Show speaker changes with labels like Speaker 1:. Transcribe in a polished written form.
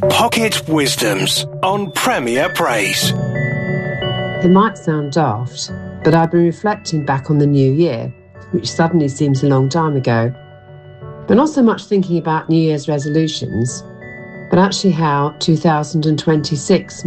Speaker 1: Pocket Wisdoms on Premier Praise.
Speaker 2: It might sound daft, but I've been reflecting back on the new year, which suddenly seems a long time ago. But not so much thinking about New Year's resolutions, but actually how 2026